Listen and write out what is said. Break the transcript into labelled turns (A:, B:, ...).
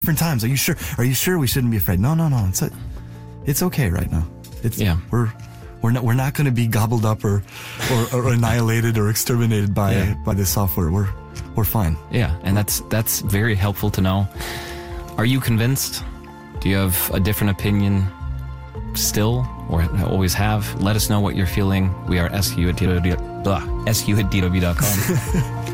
A: different times. Are you sure? Are you sure we shouldn't be afraid? No. It's okay right now. We're not going to be gobbled up or annihilated or exterminated by this software. We're fine.
B: Yeah, and that's very helpful to know. Are you convinced? Do you have a different opinion still, or always have? Let us know what you're feeling. We are SU at DW.com.